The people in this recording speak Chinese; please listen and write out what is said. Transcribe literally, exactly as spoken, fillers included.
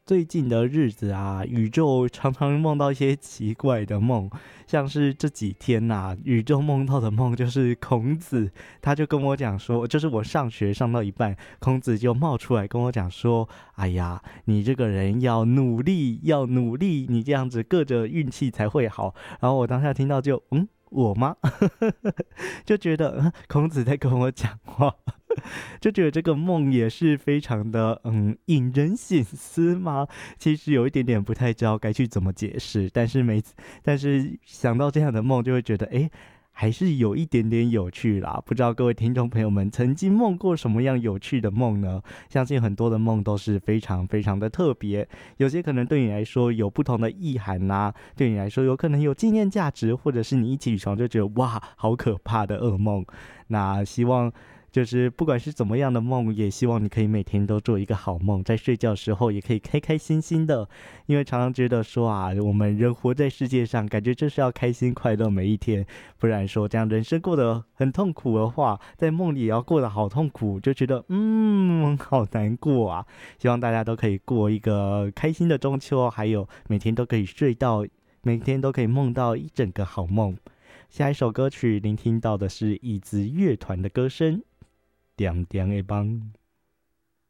最近的日子啊，宇宙常常梦到一些奇怪的梦，像是这几天呐、宇宙梦到的梦就是孔子，他就跟我讲说，就是我上学上到一半，孔子就冒出来跟我讲说，哎呀，你这个人要努力，要努力，你这样子各着运气才会好。然后我当下听到就，嗯，我吗？就觉得、嗯、孔子在跟我讲话。就觉得这个梦也是非常的嗯引人醒思吗？其实有一点点不太知道该去怎么解释，但是每次但是想到这样的梦，就会觉得诶还是有一点点有趣啦。不知道各位听众朋友们曾经梦过什么样有趣的梦呢？相信很多的梦都是非常非常的特别，有些可能对你来说有不同的意涵呐、对你来说有可能有纪念价值，或者是你一起床就觉得哇好可怕的噩梦。那希望就是不管是怎么样的梦，也希望你可以每天都做一个好梦，在睡觉的时候也可以开开心心的。因为常常觉得说啊，我们人活在世界上，感觉就是要开心快乐每一天，不然说这样人生过得很痛苦的话，在梦里也要过得好痛苦，就觉得嗯好难过啊。希望大家都可以过一个开心的中秋，还有每天都可以睡到，每天都可以梦到一整个好梦。下一首歌曲聆听到的是椅子乐团的歌声。点点的帮。